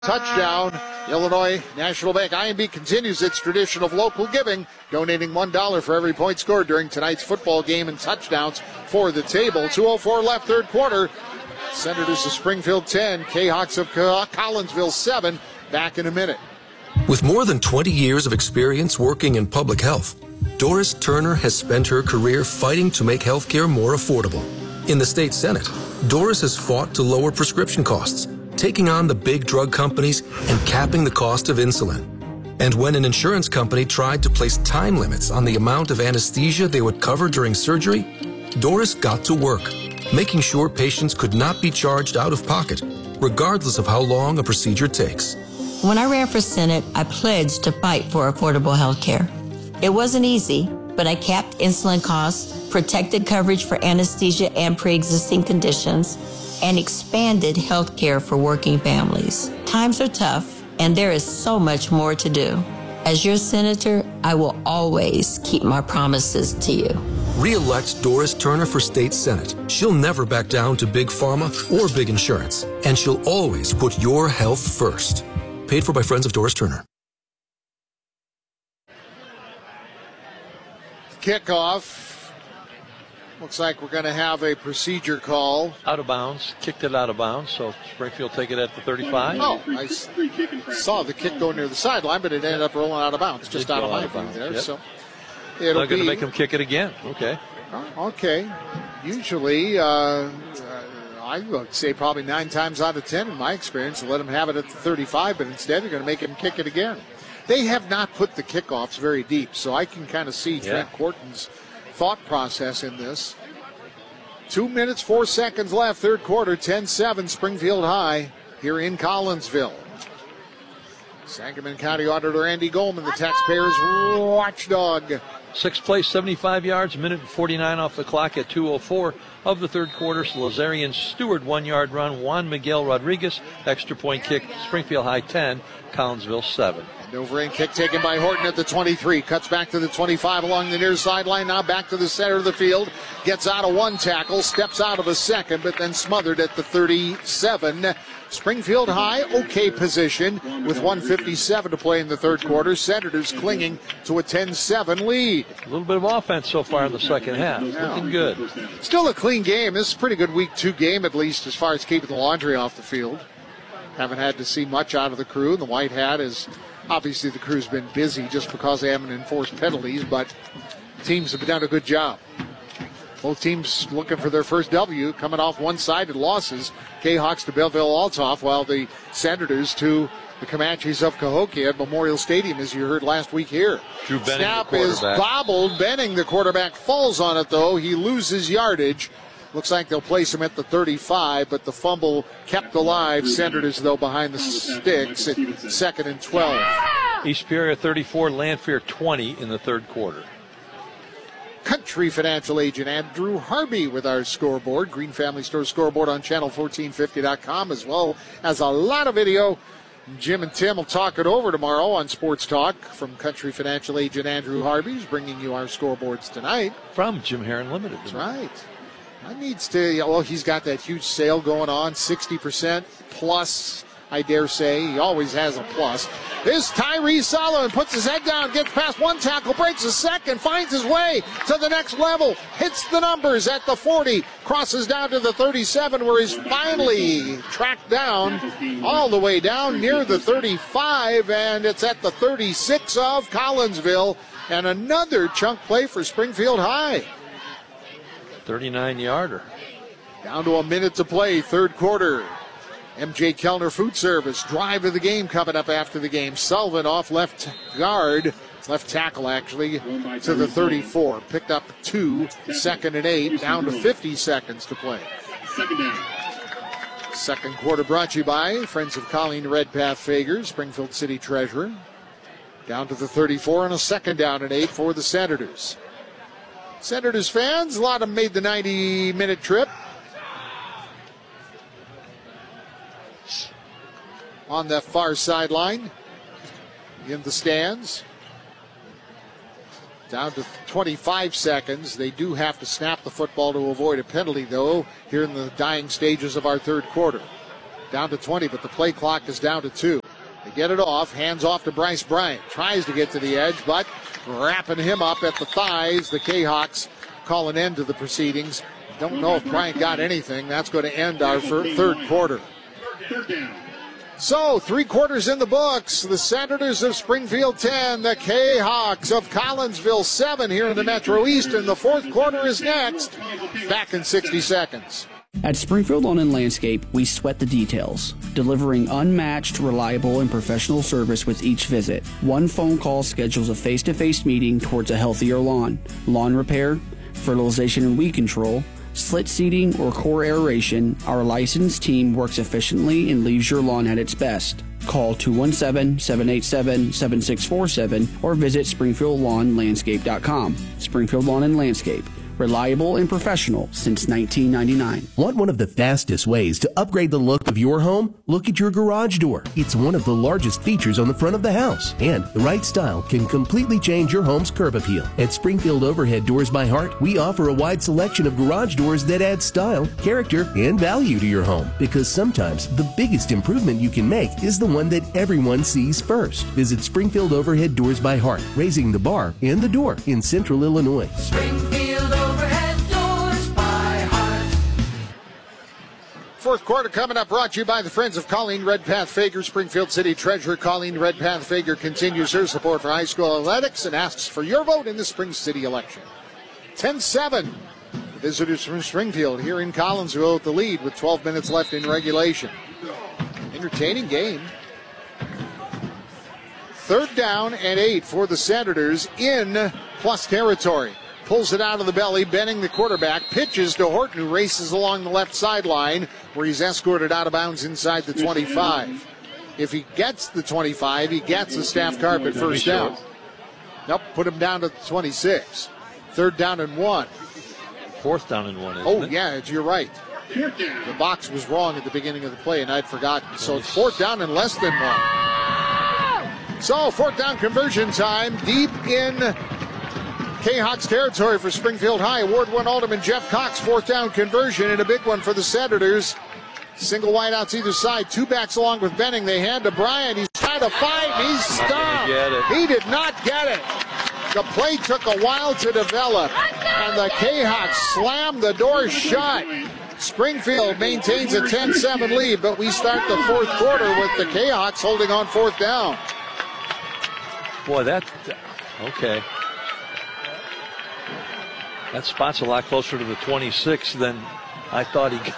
Touchdown, Illinois National Bank. IMB continues its tradition of local giving, donating $1 for every point scored during tonight's football game and touchdowns for the table. 2:04 left, third quarter. Senators of Springfield 10, K-Hawks of Collinsville 7. Back in a minute. With more than 20 years of experience working in public health, Doris Turner has spent her career fighting to make healthcare more affordable. In the state Senate, Doris has fought to lower prescription costs, taking on the big drug companies and capping the cost of insulin. And when an insurance company tried to place time limits on the amount of anesthesia they would cover during surgery, Doris got to work, making sure patients could not be charged out of pocket, regardless of how long a procedure takes. When I ran for Senate, I pledged to fight for affordable health care. It wasn't easy, but I capped insulin costs, protected coverage for anesthesia and pre-existing conditions, and expanded health care for working families. Times are tough, and there is so much more to do. As your senator, I will always keep my promises to you. Re-elect Doris Turner for state Senate. She'll never back down to big pharma or big insurance, and she'll always put your health first. Paid for by Friends of Doris Turner. Kickoff. Looks like we're going to have a procedure call. Out of bounds. Kicked it out of bounds, so Springfield take it at the 35. Oh, I saw the kick go near the sideline, but it ended up rolling out of bounds, just out of my view there. Yep. So They're going to make him kick it again. Okay. Okay. Usually, I would say probably 9 times out of 10 in my experience, let him have it at the 35, but instead they're going to make him kick it again. They have not put the kickoffs very deep, so I can kind of see Trent Corton's thought process in this. 2 minutes, 4 seconds left, third quarter, 10-7, Springfield High here in Collinsville. Sangamon County Auditor Andy Goldman, the taxpayers' watchdog. 6th place, 75 yards, minute and 49 off the clock at 2:04 of the third quarter. Lazarian Stewart, 1-yard run. Juan Miguel Rodriguez, extra point kick. Springfield High 10, Collinsville 7. Over in kick taken by Horton at the 23. Cuts back to the 25 along the near sideline. Now back to the center of the field. Gets out of one tackle. Steps out of a second, but then smothered at the 37. Springfield High, okay position with 1:57 to play in the third quarter. Senators clinging to a 10-7 lead. A little bit of offense so far in the second half. Looking good. Still a clean game. This is a pretty good week 2 game, at least as far as keeping the laundry off the field. Haven't had to see much out of the crew. The white hat is... Obviously, the crew's been busy just because they haven't enforced penalties, but teams have done a good job. Both teams looking for their first W, coming off one-sided losses. K-Hawks to Belleville-Altoff, while the Senators to the Comanches of Cahokia at Memorial Stadium, as you heard last week here. Drew Benning, snap is bobbled. Benning, the quarterback, falls on it, though. He loses yardage. Looks like they'll place him at the 35, but the fumble kept alive. Senators, though, behind the sticks at 2nd and 12. East Peoria 34, Lanphier 20 in the third quarter. Country Financial Agent Andrew Harvey with our scoreboard. Green Family Store scoreboard on channel1450.com, as well as a lot of video. Jim and Tim will talk it over tomorrow on Sports Talk from Country Financial Agent Andrew Harvey, who's bringing you our scoreboards tonight. From Jim Heron Limited. That's right. I needs to, well, he's got that huge sale going on, 60% plus, I dare say. He always has a plus. This Tyree Solomon puts his head down, gets past one tackle, breaks a second, finds his way to the next level, hits the numbers at the 40, crosses down to the 37, where he's finally tracked down all the way down near the 35, and it's at the 36 of Collinsville, and another chunk play for Springfield High. 39-yarder. Down to a minute to play, third quarter. MJ Kellner Food Service, drive of the game coming up after the game. Sullivan off left guard, left tackle actually, to the 34. Picked up 2, 2nd and 8, down to 50 seconds to play. Second quarter brought to you by Friends of Colleen Redpath Fager, Springfield City Treasurer. Down to the 34 and a 2nd down and 8 for the Senators. Senators fans, a lot of them made the 90-minute trip. On the far sideline, in the stands. Down to 25 seconds. They do have to snap the football to avoid a penalty, though, here in the dying stages of our third quarter. Down to 20, but the play clock is down to 2. They get it off, hands off to Bryce Bryant. Tries to get to the edge, but wrapping him up at the thighs. The K-Hawks call an end to the proceedings. Don't know if Bryant got anything. That's going to end our third quarter. So, 3 quarters in the books. The Senators of Springfield 10, the K-Hawks of Collinsville 7 here in the Metro East, and the fourth quarter is next. Back in 60 seconds. At Springfield Lawn and Landscape, we sweat the details, delivering unmatched, reliable, and professional service with each visit. One phone call schedules a face-to-face meeting towards a healthier lawn. Lawn repair, fertilization and weed control, slit seeding, or core aeration, our licensed team works efficiently and leaves your lawn at its best. Call 217-787-7647 or visit SpringfieldLawnLandscape.com. Springfield Lawn and Landscape. Reliable and professional since 1999. Want one of the fastest ways to upgrade the look of your home? Look at your garage door. It's one of the largest features on the front of the house, and the right style can completely change your home's curb appeal. At Springfield Overhead Doors by Heart, we offer a wide selection of garage doors that add style, character, and value to your home, because sometimes the biggest improvement you can make is the one that everyone sees first. Visit Springfield Overhead Doors by Heart, raising the bar and the door in Central Illinois. Springfield Overhead Doors by Heart. Fourth quarter coming up, brought to you by the Friends of Colleen Redpath Fager. Springfield City Treasurer Colleen Redpath Fager continues her support for high school athletics and asks for your vote in the Spring City election. 10-7. Visitors from Springfield here in Collinsville with the lead with 12 minutes left in regulation. Entertaining game. 3rd down and 8 for the Senators in plus territory. Pulls it out of the belly, Benning the quarterback, pitches to Horton, who races along the left sideline, where he's escorted out of bounds inside the 25. If he gets the 25, he gets a staff carpet first down. Nope, put him down to the 26. 3rd down and 1. 4th down and 1, isn't Oh, it? yeah, you're right. The box was wrong at the beginning of the play, and I'd forgotten. So it's 4th down and less than 1. So 4th down conversion time, deep in K-Hawks territory for Springfield High. Award 1 Alderman Jeff Cox, 4th down conversion, and a big one for the Senators. Single wideouts either side, 2 backs along with Benning. They hand to Bryant. He's trying to fight. He's stopped. He did not get it. The play took a while to develop, and the K-Hawks slammed the door shut. Springfield maintains a 10-7 lead, but we start the fourth quarter with the K-Hawks holding on 4th down. Boy, okay. That spot's a lot closer to the 26 than I thought he got.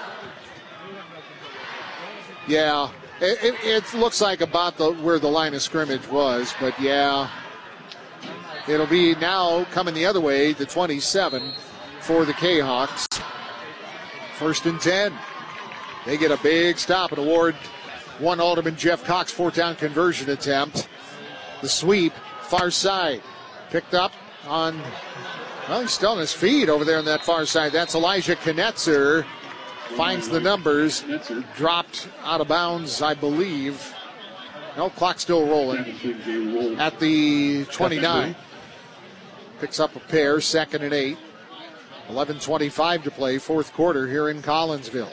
Yeah, it looks like about where the line of scrimmage was, but yeah. It'll be now coming the other way, the 27 for the K-Hawks. 1st and 10. They get a big stop and award 1 Alderman Jeff Cox 4th down conversion attempt. The sweep, far side. Picked up on, well, he's still on his feet over there on that far side. That's Elijah Knetzer. Finds the numbers. Dropped out of bounds, I believe. No, clock still rolling. At the 29. Picks up a pair, 2nd and 8. 11:25 to play, fourth quarter here in Collinsville.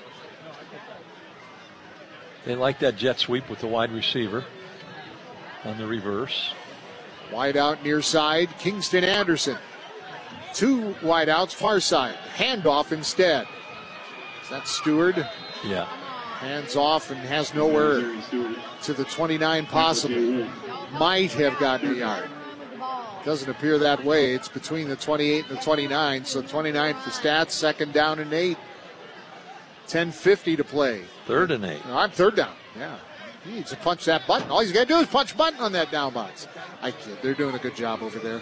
They like that jet sweep with the wide receiver on the reverse. Wide out near side, Kingston Anderson. 2 wide outs, far side. Handoff instead. Is that Stewart? Yeah. Hands off and has nowhere to the 29 possible. Might have gotten a yard. Doesn't appear that way. It's between the 28 and the 29. So 29 for stats, 2nd down and 8. 10:50 to play. 3rd and 8. No, I'm 3rd down. Yeah. He needs to punch that button. All he's got to do is punch button on that down box. I kid. They're doing a good job over there.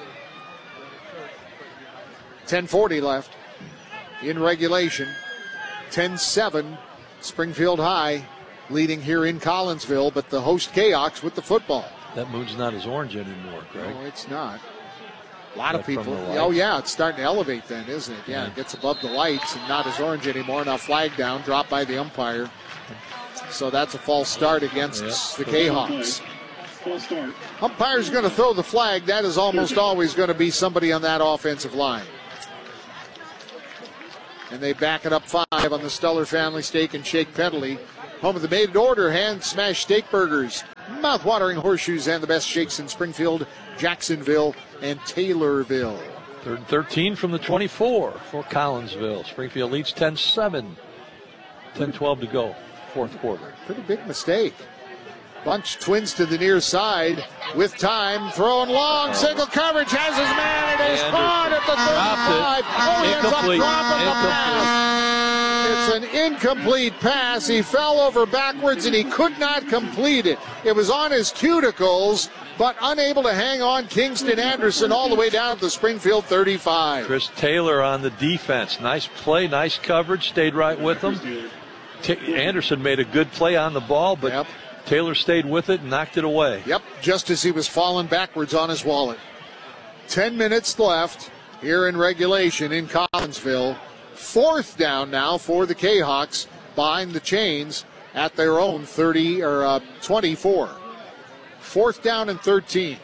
10:40 left in regulation. 10-7. Springfield High leading here in Collinsville, but the host K-Hawks with the football. That moon's not as orange anymore, Greg. No, it's not. A lot of people. From the Oh, yeah, it's starting to elevate then, isn't it? Yeah, it gets above the lights and not as orange anymore. Now flag down, dropped by the umpire. So that's a false start against the K-Hawks. Umpire's going to throw the flag. That is almost always going to be somebody on that offensive line. And they back it up 5 on the Stuller Family Steak and Shake penalty. home of the made-to-order hand-smashed steak burgers, mouth-watering horseshoes, and the best shakes in Springfield, Jacksonville, and Taylorville. 3rd and 13 from the 24 for Collinsville. Springfield leads 10-7. 10-12 to go, fourth quarter. Pretty big mistake. Bunch twins to the near side with time. Throwing long. Single coverage has his man. It is caught at the 35. Oh, he ends up dropping the pass. It's an incomplete pass. He fell over backwards and he could not complete it. It was on his cuticles, but unable to hang on. Kingston Anderson all the way down to the Springfield 35. Chris Taylor on the defense. Nice play, nice coverage, stayed right with him. Anderson made a good play on the ball, but Taylor stayed with it and knocked it away. Yep, just as he was falling backwards on his wallet. 10 minutes left here in regulation in Collinsville. 4th down now for the K-Hawks behind the chains at their own 24. 4th down and 13.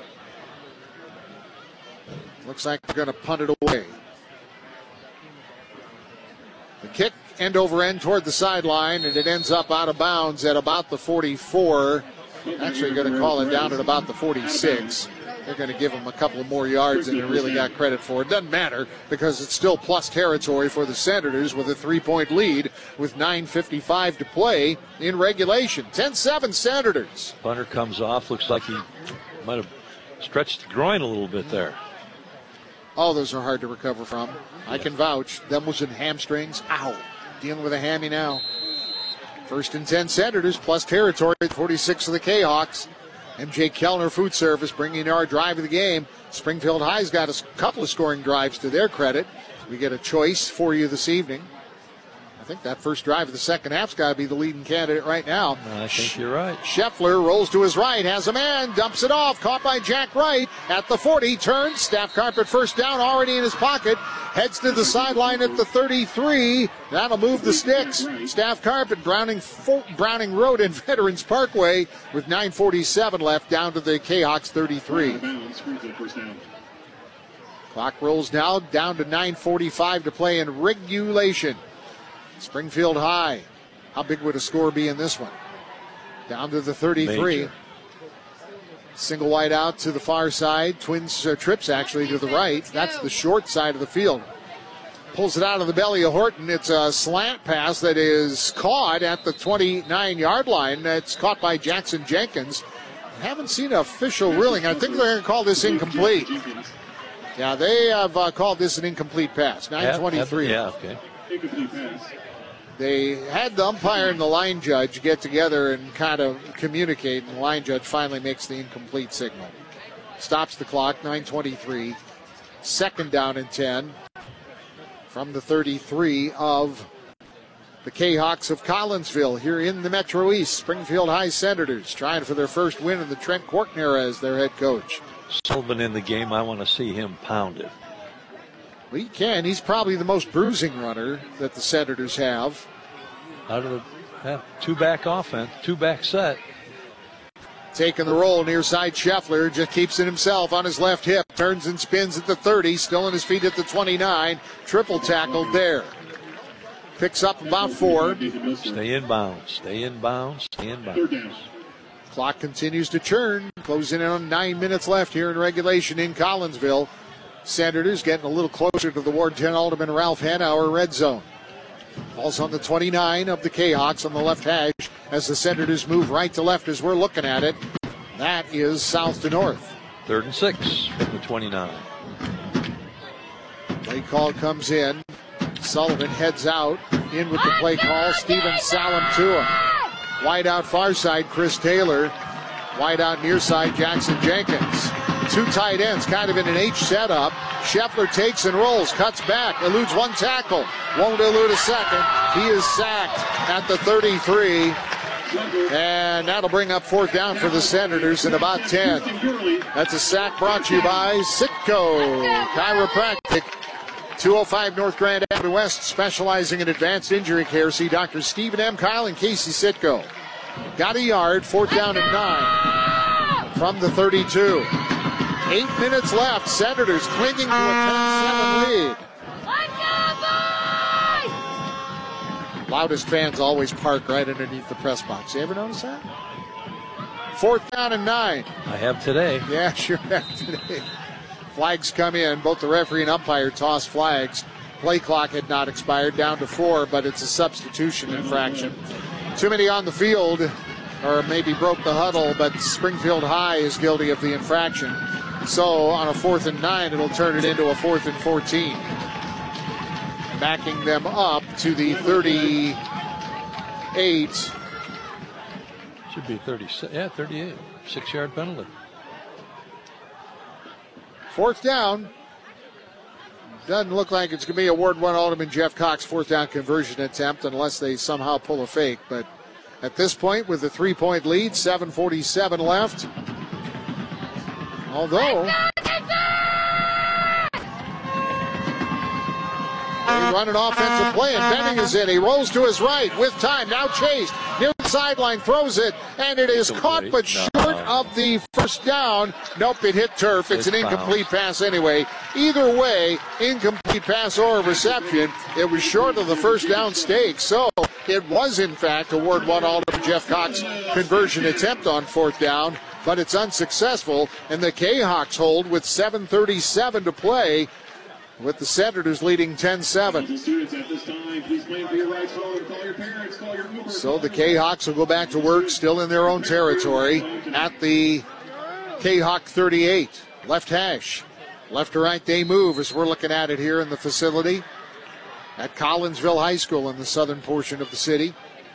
Looks like they're going to punt it away. The kick end over end toward the sideline, and it ends up out of bounds at about the 44. Actually going to call it down at about the 46. They're going to give him a couple of more yards than they really got credit for. It doesn't matter because it's still plus territory for the Senators with a 3-point lead with 9:55 to play in regulation. 10-7 Senators. Punter comes off. Looks like he might have stretched the groin a little bit there. Oh, those are hard to recover from. I can vouch. Them was in hamstrings. Ow. Dealing with a hammy now. 1st and 10 Senators plus territory at 46 of the K-Hawks. MJ Kellner Food Service bringing our drive of the game. Springfield High's got a couple of scoring drives to their credit. We get a choice for you this evening. I think that first drive of the second half's got to be the leading candidate right now. I think you're right. Scheffler rolls to his right, has a man, dumps it off, caught by Jack Wright at the 40, turns, Staff Carpet first down already in his pocket, heads to the sideline at the 33. That'll move the sticks. Staff Carpet, Browning Road and Veterans Parkway with 9:47 left down to the K-Hawks 33. Clock rolls now down to 9:45 to play in regulation. Springfield High. How big would a score be in this one? Down to the 33. Major. Single wide out to the far side. Twins trips actually to the right. That's the short side of the field. Pulls it out of the belly of Horton. It's a slant pass that is caught at the 29-yard line. It's caught by Jackson Jenkins. I haven't seen an official ruling. I think they're going to call this incomplete. Yeah, they have called this an incomplete pass. 9:23. Yeah, okay. They had the umpire and the line judge get together and kind of communicate, and the line judge finally makes the incomplete signal. Stops the clock, 9:23. 2nd down and 10 from the 33 of the K-Hawks of Collinsville here in the Metro East. Springfield High Senators trying for their first win in the Trent Corkner era as their head coach. Sullivan in the game, I want to see him pounded. Well, he can. He's probably the most bruising runner that the Senators have. Out of the two-back offense, two-back set. Taking the roll near side, Scheffler just keeps it himself on his left hip. Turns and spins at the 30, still on his feet at the 29. Triple tackled there. Picks up about 4. Stay in bounds, stay in bounds, stay in bounds. Clock continues to churn. Closing in on 9 minutes left here in regulation in Collinsville. Senators getting a little closer to the Ward 10 Alderman Ralph Hanauer red zone. Ball's on the 29 of the K-Hawks on the left hash as the Senators move right to left as we're looking at it. That is south to north. 3rd and 6 from the 29. Play call comes in. Sullivan heads out. In with the play call. Steven Salamtua. Wide out far side, Chris Taylor. Wide out near side, Jackson Jenkins. 2 tight ends, kind of in an H setup. Scheffler takes and rolls, cuts back, eludes 1 tackle, won't elude a second. He is sacked at the 33. And that'll bring up 4th down for the Senators in about 10. That's a sack brought to you by Sitco Chiropractic. 205 North Grand Avenue West, specializing in advanced injury care. See Dr. Stephen M. Kyle and Casey Sitco. Got a yard, 4th down and 9 from the 32. 8 minutes left. Senators clinging to a 10-7 lead. Loudest fans always park right underneath the press box. You ever notice that? 4th down and 9. I have today. Yeah, sure have today. Flags come in. Both the referee and umpire toss flags. Play clock had not expired, down to 4, but it's a substitution infraction. Too many on the field, or maybe broke the huddle, but Springfield High is guilty of the infraction. So on a 4th and 9, it'll turn it into a 4th and 14. Backing them up to the 38. Should be 36. Yeah, 38. 6-yard penalty. 4th down. Doesn't look like it's going to be a Ward 1 Alderman Jeff Cox 4th down conversion attempt unless they somehow pull a fake. But at this point, with a 3-point lead, 7:47 left. Although they run an offensive play, and Benning is in. He rolls to his right with time. Now chased. Near the sideline, throws it, and it is caught but short of the first down. Nope, it hit turf. It's an incomplete pass anyway. Either way, incomplete pass or reception, it was short of the first down stake. So it was, in fact, a Ward 1 Alderman Jeff Cox conversion attempt on 4th down, but it's unsuccessful, and the Jayhawks hold with 7:37 to play, with the Senators leading 10-7. So the Jayhawks will go back to work, still in their own territory, at the Jayhawk 38. Left hash. Left to right they move as we're looking at it here in the facility at Collinsville High School in the southern portion of the city.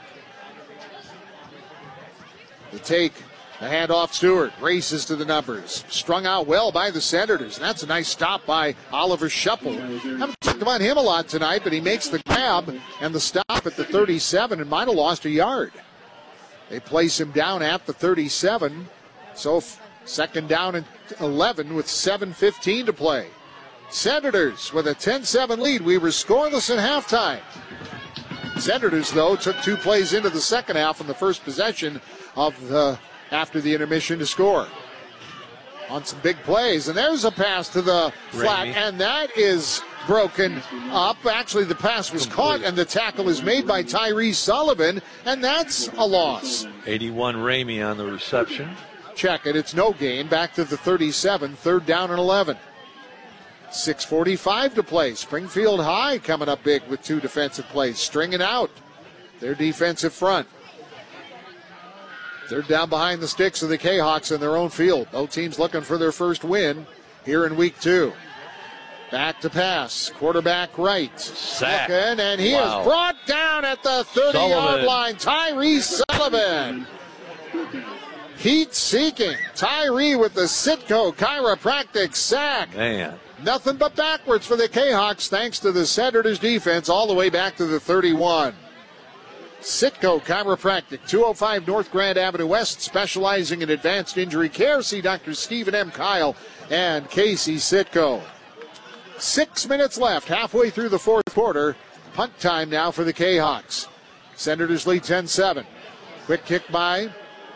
The take. The handoff, Stewart races to the numbers. Strung out well by the Senators. That's a nice stop by Oliver Shuppel. Haven't talked about him a lot tonight, but he makes the grab and the stop at the 37 and might have lost a yard. They place him down at the 37. So 2nd down and 11 with 7:15 to play. Senators with a 10-7 lead. We were scoreless at halftime. Senators, though, took 2 plays into the second half on the first possession of the after the intermission to score on some big plays. And there's a pass to the flat, and that is broken up. Actually, the pass was caught, and the tackle is made by Tyree Sullivan, and that's a loss. 81 Ramey on the reception. Check it. It's no gain. Back to the 37, 3rd down and 11. 6:45 to play. Springfield High coming up big with 2 defensive plays, stringing out their defensive front. They're down behind the sticks of the Jayhawks in their own field. Both teams looking for their first win here in week 2. Back to pass. Quarterback right. Sack. Looking, and he is brought down at the 30-yard line. Tyree Sullivan. Heat seeking. Tyree with the Sitco chiropractic sack. Man. Nothing but backwards for the Jayhawks thanks to the Senators defense all the way back to the 31. Sitco Chiropractic, 205 North Grand Avenue West, specializing in advanced injury care. See Dr. Stephen M. Kyle and Casey Sitco. 6 minutes left, halfway through the 4th quarter. Punt time now for the Jayhawks. Senators lead 10-7. Quick kick by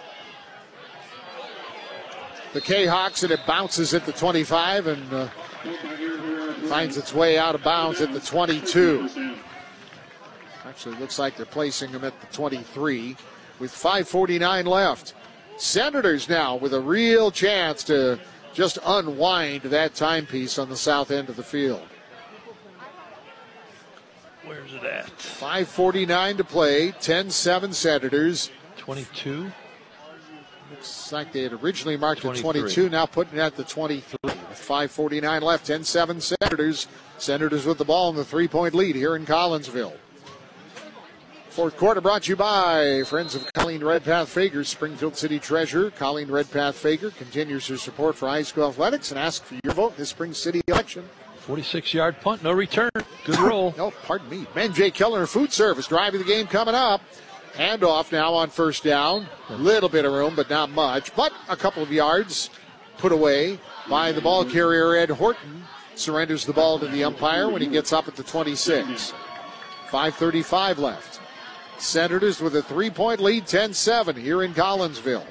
the Jayhawks, and it bounces at the 25 and finds its way out of bounds at the 22. Actually, looks like they're placing him at the 23 with 5:49 left. Senators now with a real chance to just unwind that timepiece on the south end of the field. Where's it at? 5:49 to play, 10-7 Senators. 22? Looks like they had originally marked 23. at 22, now putting it at the 23. With 5:49 left, 10-7 Senators. Senators with the ball in the 3-point lead here in Collinsville. 4th quarter brought to you by friends of Colleen Redpath Fager, Springfield City Treasurer. Colleen Redpath Fager continues her support for high school athletics and asks for your vote in this spring city election. 46-yard punt, no return. Good roll. No, pardon me. Ben J. Kellner Food Service driving the game coming up. Handoff now on 1st down. A little bit of room, but not much. But a couple of yards put away by the ball carrier, Ed Horton. Surrenders the ball to the umpire when he gets up at the 26. 5:35 left. Senators with a 3-point lead, 10-7 here in Collinsville.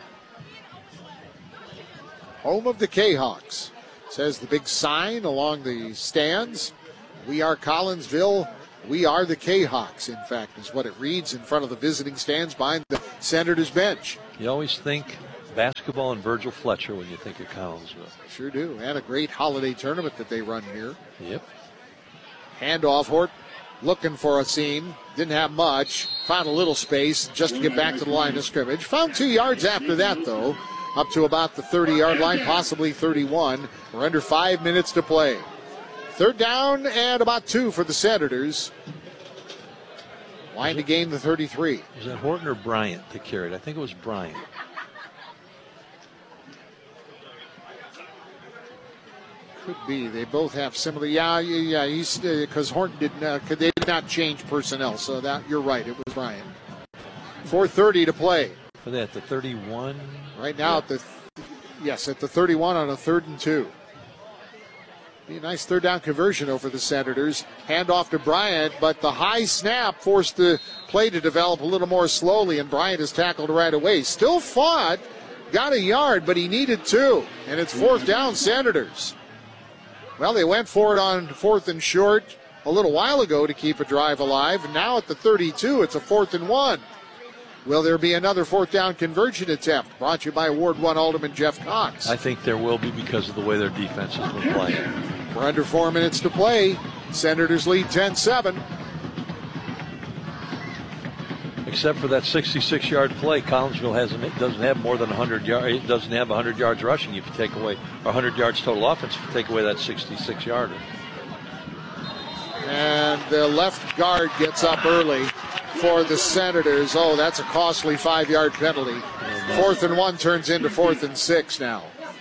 Home of the Jayhawks. Says the big sign along the stands. We are Collinsville We are the K-Hawks, in fact, is what it reads in front of the visiting stands behind the Senators bench. You always think basketball and Virgil Fletcher when you think of Collinsville. Sure do. And a great holiday tournament that they run here. Yep. Handoff, Hort looking for a seam. Didn't have much. Found a little space just to get back to the line of scrimmage. Found 2 yards after that, though. Up to about the 30-yard line, possibly 31. We're under 5 minutes to play. Third down and about 2 for the Senators. Line to gain the 33. Was that Horton or Bryant that carried? I think it was Bryant. Could be. They both have similar. Yeah. He's because Horton they did not change personnel. So that you're right. It was Bryant. 4:30 to play. Are they at the 31? Right now at the 31 on a 3rd and 2. Be a nice third down conversion over the Senators. Hand off to Bryant, but the high snap forced the play to develop a little more slowly, and Bryant is tackled right away. Still fought, got a yard, but he needed 2, and it's 4th down Senators. Well, they went for it on 4th and short a little while ago to keep a drive alive, and now at the 32, it's a 4th and 1. Will there be another 4th down conversion attempt? Brought to you by Ward 1 Alderman Jeff Cox. I think there will be because of the way their defense has been playing. We're under 4 minutes to play. Senators lead 10-7. Except for that 66-yard play, Collinsville doesn't have more than 100 yards. It doesn't have 100 yards rushing if you take away, or 100 yards total offense if you take away that 66-yarder. And the left guard gets up early for the Senators. Oh, that's a costly 5-yard penalty. 4th and 1 turns into 4th and 6 now.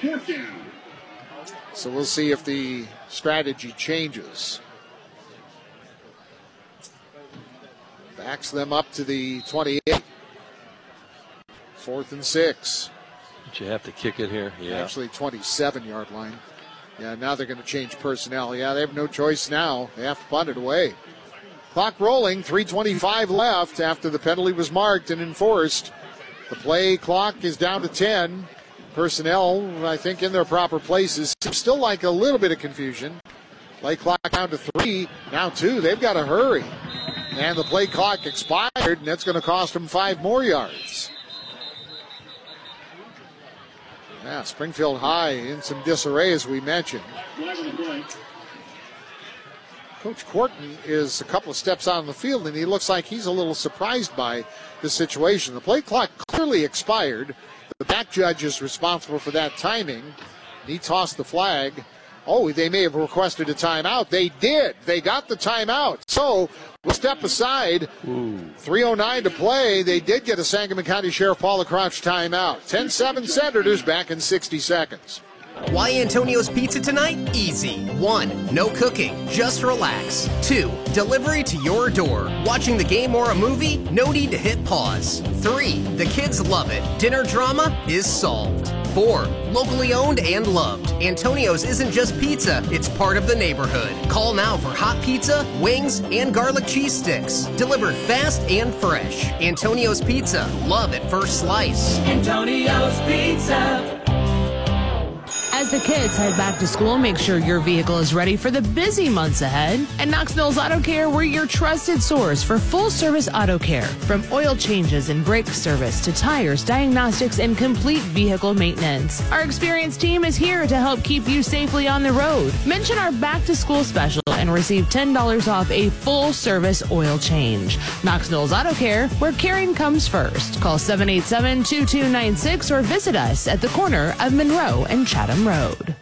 So we'll see if the strategy changes. Backs them up to the 28. 4th and 6. But you have to kick it here. Yeah. Actually, 27-yard line. Yeah, now they're going to change personnel. Yeah, they have no choice now. They have to punt it away. Clock rolling, 3:25 left after the penalty was marked and enforced. The play clock is down to 10. Personnel, I think, in their proper places. Still like a little bit of confusion. Play clock down to 3, now 2. They've got to hurry. And the play clock expired, and that's going to cost them 5 more yards. Yeah, Springfield High in some disarray, as we mentioned. Coach Quarton is a couple of steps out on the field, and he looks like he's a little surprised by the situation. The play clock clearly expired. The back judge is responsible for that timing. He tossed the flag. Oh, they may have requested a timeout. They did. They got the timeout. So we'll step aside. 3:09 to play. They did get a Sangamon County Sheriff Paula Crouch timeout. 10-7 Senators back in 60 seconds. Why Antonio's Pizza tonight? Easy. 1. No cooking. Just relax. 2. Delivery to your door. Watching the game or a movie? No need to hit pause. 3. The kids love it. Dinner drama is solved. 4. Locally owned and loved. Antonio's isn't just pizza, it's part of the neighborhood. Call now for hot pizza, wings, and garlic cheese sticks. Delivered fast and fresh. Antonio's Pizza. Love at first slice. Antonio's Pizza. As the kids head back to school, make sure your vehicle is ready for the busy months ahead. At Knox Mills Auto Care, we're your trusted source for full-service auto care. From oil changes and brake service to tires, diagnostics, and complete vehicle maintenance. Our experienced team is here to help keep you safely on the road. Mention our back-to-school special and receive $10 off a full-service oil change. Knox Mills Auto Care, where caring comes first. Call 787-2296 or visit us at the corner of Monroe and Chatham Road.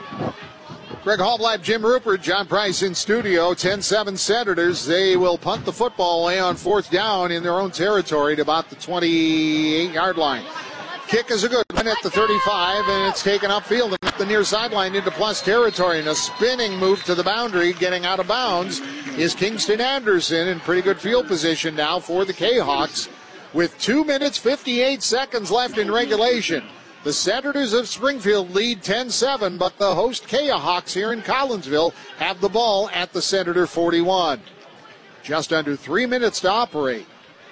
Greg Hallblad, Jim Rupert, John Price in studio. 10-7 Senators. They will punt the football away on 4th down in their own territory at about the 28-yard line. Kick is a good one at the 35, and it's taken upfield and up the near sideline into plus territory. And a spinning move to the boundary, getting out of bounds, is Kingston Anderson in pretty good field position now for the K-Hawks with 2 minutes, 58 seconds left in regulation. The Senators of Springfield lead 10-7, but the host K-Hawks here in Collinsville have the ball at the Senator 41. Just under 3 minutes to operate.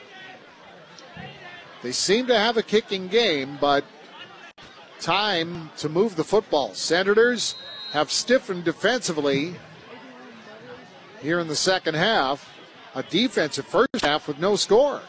They seem to have a kicking game, but time to move the football. Senators have stiffened defensively here in the second half. a defensive first half with no score.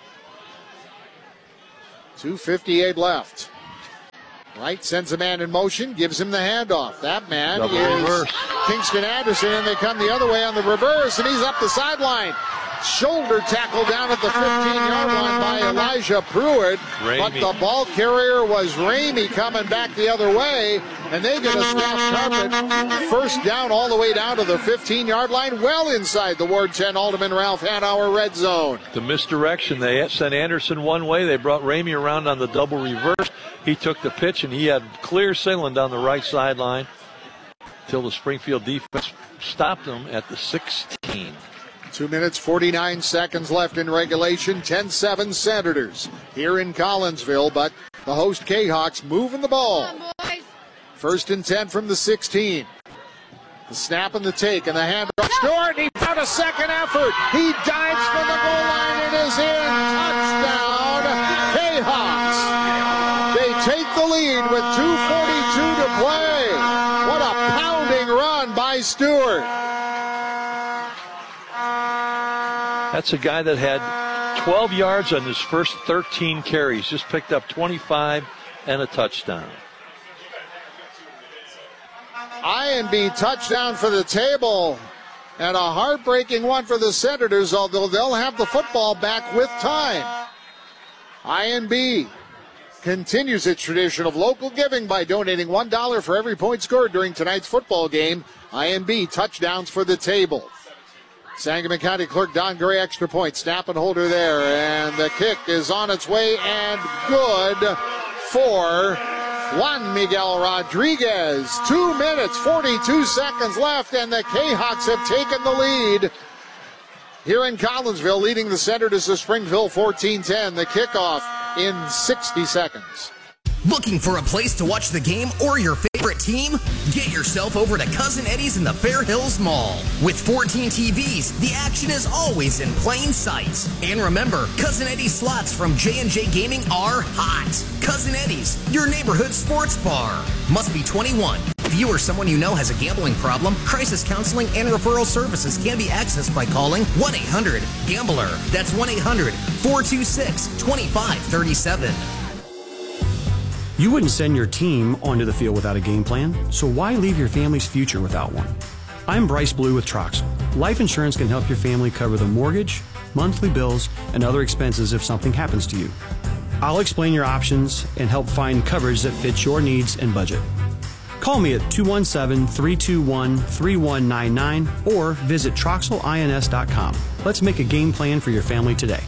2:58 left. Wright sends a man in motion, gives him the handoff. That man is Kingston Anderson, and they come the other way on the reverse, and he's up the sideline. Shoulder tackle down at the 15-yard line by Elijah Pruitt. But the ball carrier was Ramey coming back the other way, and they get a snap carpet. First down all the way down to the 15-yard line, well inside the Ward 10 Alderman Ralph Hanauer red zone. The misdirection, they sent Anderson one way, they brought Ramey around on the double reverse. He took the pitch, and he had clear sailing down the right sideline until the Springfield defense stopped him at the 16. 2 minutes, 49 seconds left in regulation. 10-7 Senators here in Collinsville, but the host K-Hawks moving the ball. First and 10 from the 16. The snap and the take and the handoff. Stewart, he found a second effort. He dives for the goal line. It is in. Touchdown, K-Hawks. They take the lead with 2:42 to play. What a pounding run by Stewart. That's a guy that had 12 yards on his first 13 carries. Just picked up 25 and a touchdown. INB touchdown for the table. And a heartbreaking one for the Senators, although they'll have the football back with time. INB continues its tradition of local giving by donating $1 for every point scored during tonight's football game. INB touchdowns for the table. Sangamon County Clerk Don Gray extra point. Snap and holder there. And the kick is on its way and good for Juan Miguel Rodriguez. 2 minutes, 42 seconds left, and the K-Hawks have taken the lead. Here in Collinsville, leading the Senators of Springfield 14-10. The kickoff in 60 seconds. Looking for a place to watch the game or your favorite team? Get yourself over to Cousin Eddie's in the Fair Hills Mall. With 14 TVs, the action is always in plain sight. And remember, Cousin Eddie's slots from J&J Gaming are hot. Cousin Eddie's, your neighborhood sports bar. Must be 21. If you or someone you know has a gambling problem, crisis counseling and referral services can be accessed by calling 1-800-GAMBLER. That's 1-800-426-2537. You wouldn't send your team onto the field without a game plan, so why leave your family's future without one? I'm Bryce Blue with Troxel. Life insurance can help your family cover the mortgage, monthly bills, and other expenses if something happens to you. I'll explain your options and help find coverage that fits your needs and budget. Call me at 217-321-3199 or visit TroxelINS.com. Let's make a game plan for your family today.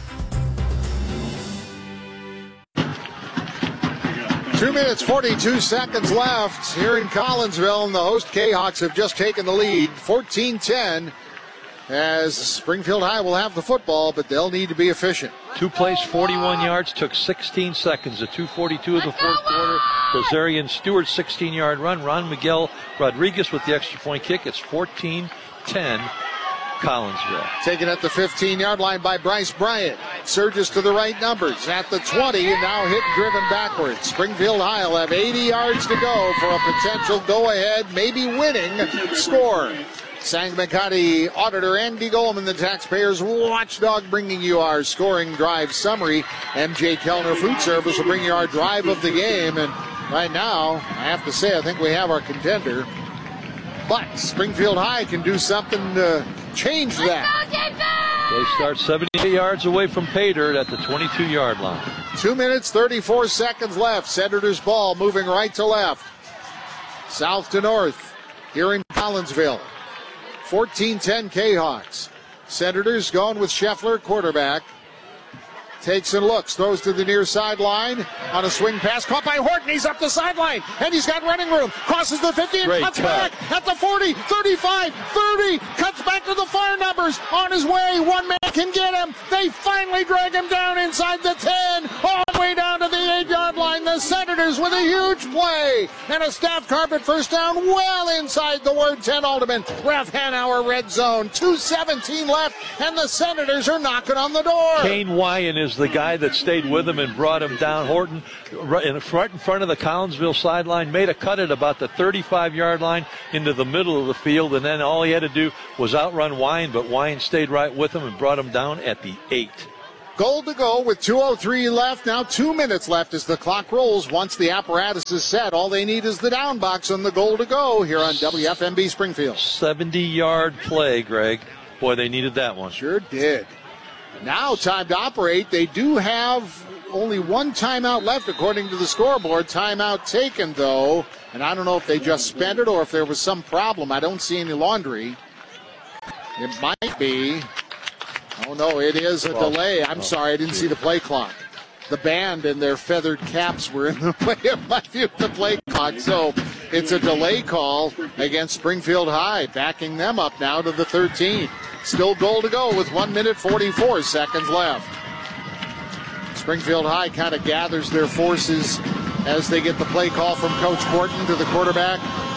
2 minutes, 42 seconds left here in Collinsville, and the host K-Hawks have just taken the lead, 14-10, as Springfield High will have the football, but they'll need to be efficient. 2 plays, 41 yards, took 16 seconds. At 2:42 of the fourth quarter, Rosarian Stewart 16-yard run. Ron Miguel Rodriguez with the extra point kick. It's 14-10. Collinsville. Taken at the 15-yard line by Bryce Bryant. Surges to the right numbers at the 20 and now hit driven backwards. Springfield High will have 80 yards to go for a potential go-ahead, maybe winning score. Sangamon County Auditor Andy Goldman, the taxpayers watchdog, bringing you our scoring drive summary. MJ Kellner Food Service will bring you our drive of the game. And right now, I have to say, I think we have our contender. But Springfield High can do something to change that. They start 78 yards away from pay dirt at the 22-yard line. 2 minutes, 34 seconds left. Senators ball moving right to left. South to north here in Collinsville. 14-10 K-Hawks. Senators going with Scheffler, quarterback. Takes and looks, throws to the near sideline on a swing pass, caught by Horton. He's up the sideline, and he's got running room. Crosses the 50 and cuts back at the 40, 35, 30. Cuts back to the far numbers. On his way, one man can get him. They finally drag him down inside the 10. Oh, way down to the 8-yard line. The Senators with a huge play and a staff carpet first down well inside the word 10 Alderman. Ref Hanauer red zone. 2:17 left, and the Senators are knocking on the door. Kane Wyan is the guy that stayed with him and brought him down. Horton in front of the Collinsville sideline, made a cut at about the 35-yard line into the middle of the field, and then all he had to do was outrun Wyan, but Wyan stayed right with him and brought him down at the 8. Goal to go with 2:03 left. Now 2 minutes left as the clock rolls. Once the apparatus is set, all they need is the down box on the goal to go here on WFMB Springfield. 70-yard play, Greg. Boy, they needed that one. Sure did. Now time to operate. They do have only one timeout left according to the scoreboard. Timeout taken, though. And I don't know if they just spent it or if there was some problem. I don't see any laundry. It might be. Oh, no, it is a delay. I'm sorry, I didn't see the play clock. The band and their feathered caps were in the way of my view of the play clock. So it's a delay call against Springfield High, backing them up now to the 13. Still goal to go with 1 minute 44 seconds left. Springfield High kind of gathers their forces as they get the play call from Coach Horton to the quarterback,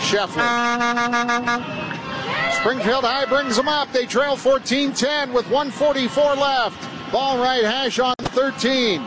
Scheffler. Springfield High brings them up. They trail 14-10 with 1:44 left. Ball right hash on 13.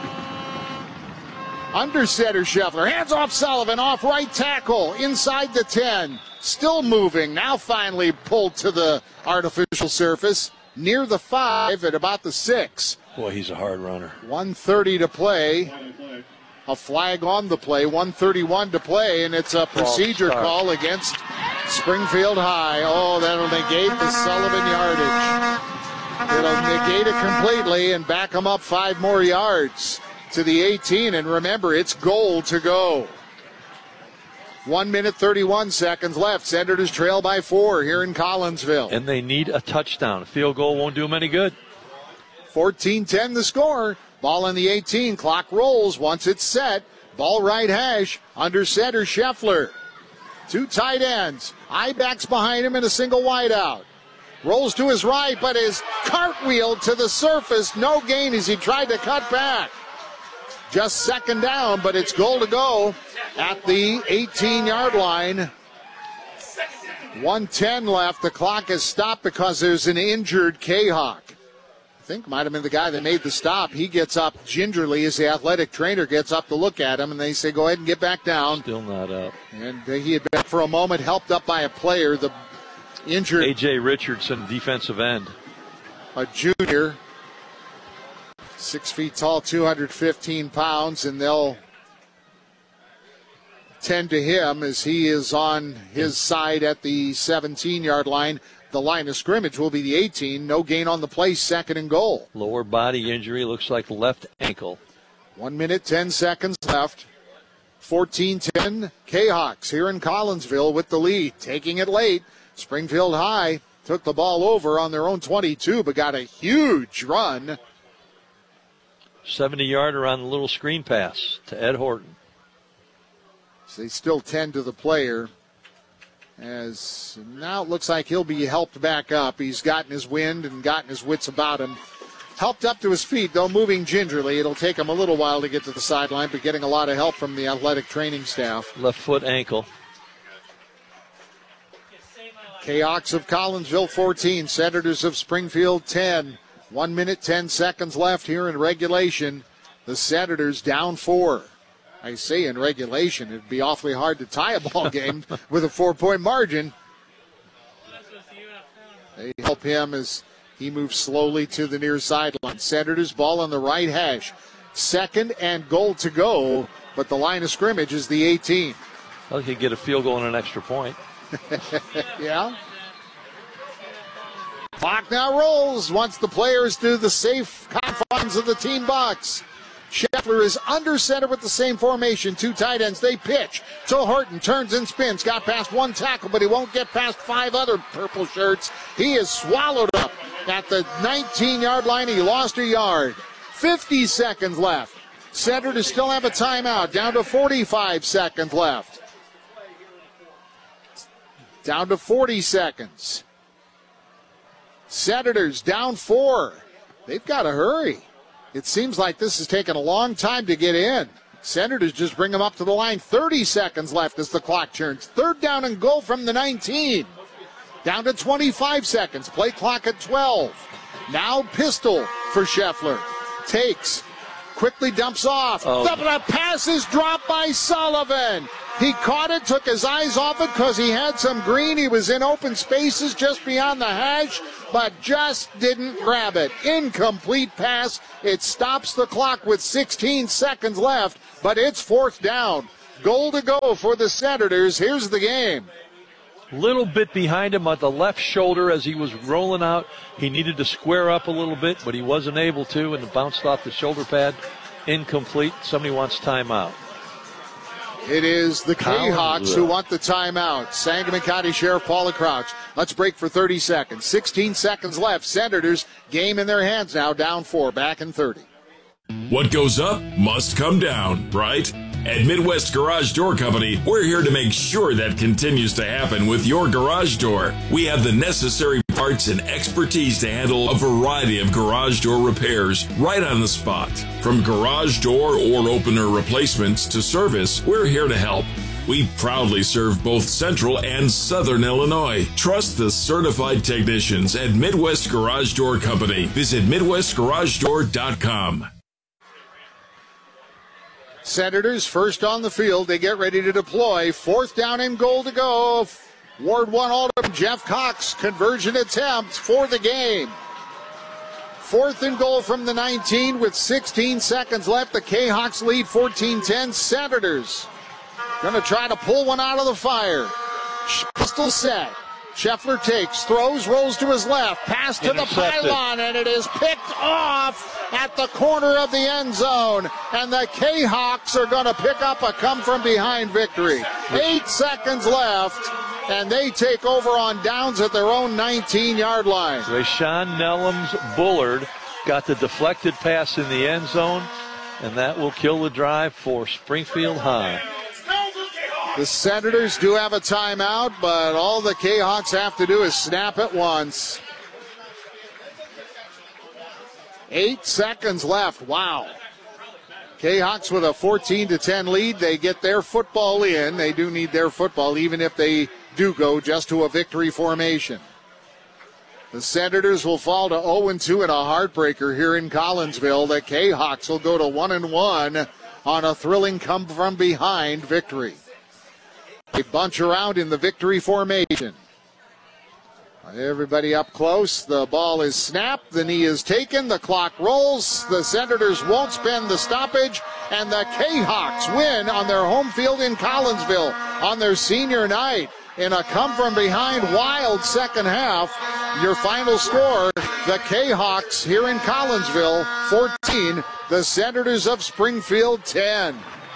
Under center Scheffler. Hands off Sullivan. Off right tackle. Inside the 10. Still moving. Now finally pulled to the artificial surface. Near the 5 at about the 6. Boy, he's a hard runner. 1:30 to play. A flag on the play. 1:31 to play. And it's a procedure call against Springfield High. Oh, that'll negate the Sullivan yardage. It'll negate it completely and back them up 5 more yards to the 18. And remember, it's goal to go. 1 minute 31 seconds left. Senators trail by 4 here in Collinsville. And they need a touchdown. A field goal won't do them any good. 14-10 the score. Ball in the 18. Clock rolls once it's set. Ball right hash. Under center Scheffler. 2 tight ends. I-backs behind him and a single wideout. Rolls to his right, but is cartwheeled to the surface. No gain as he tried to cut back. Just second down, but it's goal to go at the 18-yard line. 1:10 left. The clock is stopped because there's an injured K-Hawk. I think might have been the guy that made the stop. He gets up gingerly as the athletic trainer gets up to look at him, and they say, go ahead and get back down. Still not up. And he had been for a moment helped up by a player, the injured A.J. Richardson, defensive end. A junior, 6 feet tall, 215 pounds, and they'll tend to him as he is on his side at the 17-yard line. The line of scrimmage will be the 18. No gain on the play, second and goal. Lower body injury, looks like left ankle. 1 minute, 10 seconds left. 14-10, K-Hawks here in Collinsville with the lead. Taking it late, Springfield High took the ball over on their own 22, but got a huge run. 70-yarder on the little screen pass to Ed Horton. So they still tend to the player. As now it looks like he'll be helped back up. He's gotten his wind and gotten his wits about him. Helped up to his feet, though, moving gingerly. It'll take him a little while to get to the sideline, but getting a lot of help from the athletic training staff. Left foot ankle. K-Hawks of Collinsville 14, Senators of Springfield 10. 1 minute, 10 seconds left here in regulation. The Senators down 4. I say in regulation, it'd be awfully hard to tie a ball game with a 4-point margin. They help him as he moves slowly to the near sideline. Senators ball on the right hash. Second and goal to go, but the line of scrimmage is the 18. Well, he could get a field goal and an extra point. Yeah. Clock now rolls once the players do the safe confines of the team box. Scheffler is under center with the same formation. 2 tight ends. They pitch. to Horton. Turns and spins. Got past 1 tackle, but he won't get past 5 other purple shirts. He is swallowed up at the 19-yard line. He lost a yard. 50 seconds left. Senators still have a timeout. Down to 45 seconds left. Down to 40 seconds. Senators down 4. They've got to hurry. It seems like this has taken a long time to get in. Senators just bring them up to the line. 30 seconds left as the clock turns. Third down and goal from the 19. Down to 25 seconds. Play clock at 12. Now pistol for Scheffler. Takes. Quickly dumps off. The pass is dropped by Sullivan. He caught it, took his eyes off it because he had some green. He was in open spaces just beyond the hash, but just didn't grab it. Incomplete pass. It stops the clock with 16 seconds left, but it's fourth down. Goal to go for the Senators. Here's the game. Little bit behind him on the left shoulder as he was rolling out. He needed to square up a little bit, but he wasn't able to, and it bounced off the shoulder pad. Incomplete. Somebody wants timeout. It is the K-Hawks who want the timeout. Sangamon County Sheriff Paula Crouch. Let's break for 30 seconds. 16 seconds left. Senators, game in their hands now, down 4, back in 30. What goes up must come down, right? At Midwest Garage Door Company, we're here to make sure that continues to happen with your garage door. We have the necessary parts and expertise to handle a variety of garage door repairs right on the spot. From garage door or opener replacements to service, we're here to help. We proudly serve both Central and Southern Illinois. Trust the certified technicians at Midwest Garage Door Company. Visit MidwestGarageDoor.com. Senators first on the field. They get ready to deploy. Fourth down and goal to go. Ward 1 Alderman Jeff Cox. Conversion attempt for the game. Fourth and goal from the 19 with 16 seconds left. The K-Hawks lead 14-10. Senators going to try to pull one out of the fire. Pistol set. Scheffler takes, throws, rolls to his left. Pass to the pylon, and it is picked off at the corner of the end zone. And the K-Hawks are going to pick up a come-from-behind victory. 8 seconds left, and they take over on downs at their own 19-yard line. Rashawn Nellums Bullard got the deflected pass in the end zone, and that will kill the drive for Springfield High. The Senators do have a timeout, but all the K-Hawks have to do is snap it once. 8 seconds left. Wow. K-Hawks with a 14-10 lead. They get their football in. They do need their football, even if they do go just to a victory formation. The Senators will fall to 0-2 in a heartbreaker here in Collinsville. The K-Hawks will go to 1-1 on a thrilling come-from-behind victory. They bunch around in the victory formation. Everybody up close. The ball is snapped. The knee is taken. The clock rolls. The Senators won't spend the stoppage. And the K-Hawks win on their home field in Collinsville on their senior night in a come-from-behind wild second half. Your final score, the K-Hawks here in Collinsville, 14. The Senators of Springfield, 10.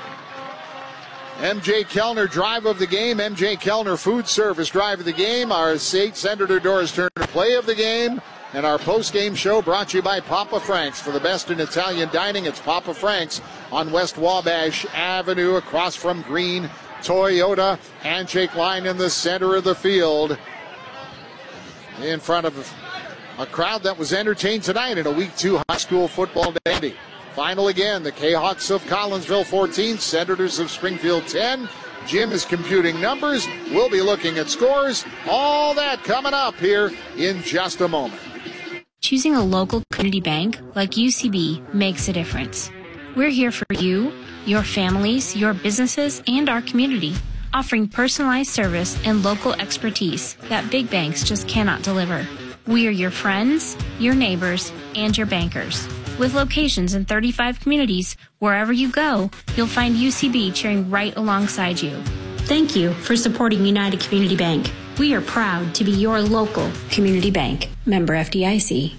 MJ Kellner drive of the game. MJ Kellner food service drive of the game. Our State Senator Doris Turner play of the game. And our post-game show brought to you by Papa Frank's. For the best in Italian dining, it's Papa Frank's on West Wabash Avenue across from Green Toyota. Handshake line in the center of the field. In front of a crowd that was entertained tonight in a Week 2 high school football dandy. Final again, the K-Hawks of Collinsville 14, Senators of Springfield 10. Jim is computing numbers. We'll be looking at scores. All that coming up here in just a moment. Choosing a local community bank like UCB makes a difference. We're here for you, your families, your businesses, and our community, offering personalized service and local expertise that big banks just cannot deliver. We are your friends, your neighbors, and your bankers. With locations in 35 communities, wherever you go, you'll find UCB cheering right alongside you. Thank you for supporting United Community Bank. We are proud to be your local community bank. Member FDIC.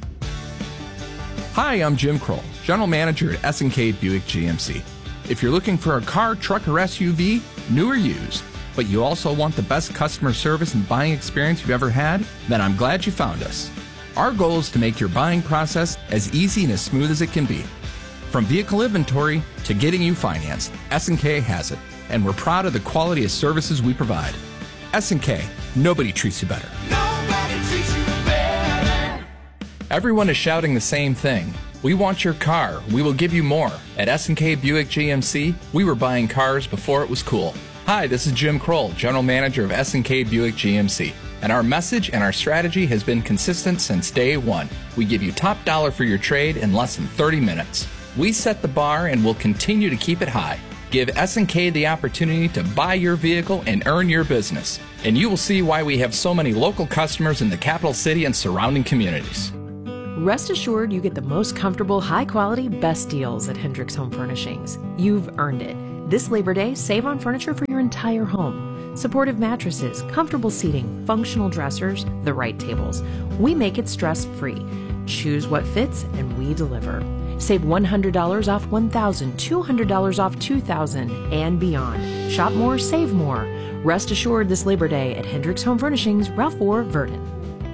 Hi, I'm Jim Kroll, General Manager at S&K Buick GMC. If you're looking for a car, truck, or SUV, new or used, but you also want the best customer service and buying experience you've ever had, then I'm glad you found us. Our goal is to make your buying process as easy and as smooth as it can be. From vehicle inventory to getting you financed, S&K has it, and we're proud of the quality of services we provide. S&K, nobody treats you better. Nobody treats you better. Everyone is shouting the same thing. We want your car. We will give you more. At S&K Buick GMC, we were buying cars before it was cool. Hi, this is Jim Kroll, General Manager of S&K Buick GMC. And our message and our strategy has been consistent since day one. We give you top dollar for your trade in less than 30 minutes. We set the bar and will continue to keep it high. Give S&K the opportunity to buy your vehicle and earn your business. And you will see why we have so many local customers in the capital city and surrounding communities. Rest assured you get the most comfortable, high-quality, best deals at Hendricks Home Furnishings. You've earned it. This Labor Day, save on furniture for your entire home. Supportive mattresses, comfortable seating, functional dressers, the right tables. We make it stress-free. Choose what fits, and we deliver. Save $100 off $1,000, $200 off $2,000, and beyond. Shop more, save more. Rest assured this Labor Day at Hendricks Home Furnishings, Ralph 4, Verdon.